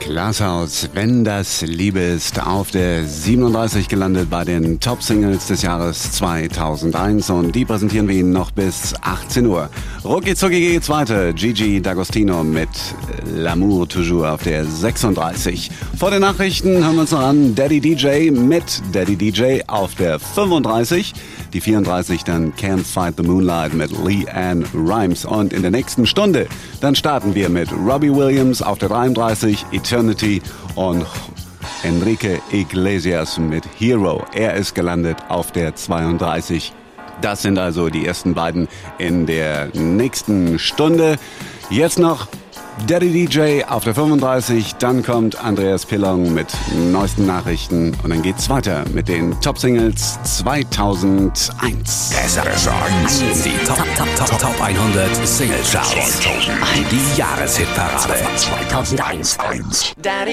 Glashaus, wenn das Liebe ist, auf der 37 gelandet bei den Top-Singles des Jahres 2001 und die präsentieren wir Ihnen noch bis 18 Uhr. Rucki zucki geht's weiter. Gigi D'Agostino mit L'amour toujours auf der 36. Vor den Nachrichten hören wir uns noch an Daddy DJ mit Daddy DJ auf der 35. Die 34 dann Can't Fight the Moonlight mit Leanne Rimes. Und in der nächsten Stunde dann starten wir mit Robbie Williams auf der 33, Eternity und Enrique Iglesias mit Hero. Er ist gelandet auf der 32. Das sind also die ersten beiden in der nächsten Stunde. Jetzt noch Daddy DJ auf der 35, dann kommt Andreas Pillon mit neuesten Nachrichten und dann geht's weiter mit den Top-Singles 2001. Die Top 100 Single-Charts. Die Jahreshitparade 2001. Daddy